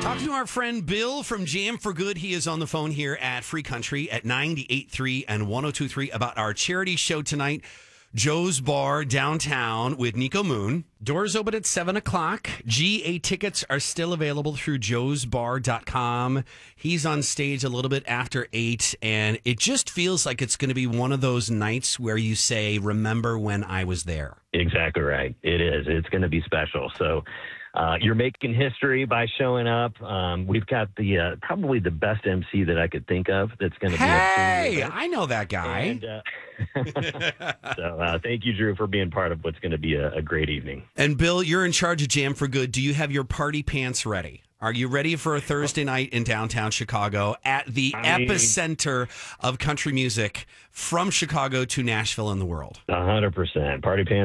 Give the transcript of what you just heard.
Talking to our friend Bill from Jam for Good. He is on the phone here at Free Country at 98.3 and 102.3 about our charity show tonight, Joe's Bar downtown with Nico Moon. Doors open at 7 o'clock. GA tickets are still available through joesbar.com. He's on stage a little bit after 8, and it just feels like it's going to be one of those nights where you say, remember when I was there. Exactly right. It is. It's going to be special. So you're making history by showing up. We've got the probably the best MC that I could think of that's going to be. Hey, I know that guy. And, so thank you, Drew, for being part of what's going to be a great evening. And Bill, you're in charge of Jam for Good. Do you have your party pants ready? Are you ready for a Thursday night in downtown Chicago at the epicenter of country music from Chicago to Nashville and the world? 100%. Party pants